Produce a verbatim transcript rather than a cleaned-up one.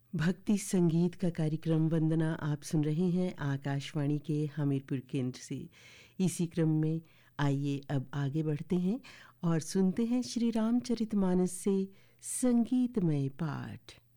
भक्ति संगीत का कार्यक्रम वंदना आप सुन रहे हैं आकाशवाणी के हमीरपुर केंद्र से। इसी क्रम में आइए अब आगे बढ़ते हैं और सुनते हैं श्री रामचरितमानस से संगीतमय पाठ।